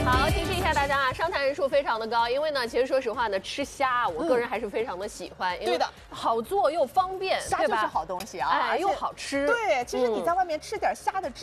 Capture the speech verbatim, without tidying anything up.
好，提醒一下大家啊，上台人数非常的高，因为呢，其实说实话呢，吃虾我个人还是非常的喜欢，因为好做又方便， 虾就是好东西啊， 哎，又好吃。 对，其实你在外面吃点虾的汁。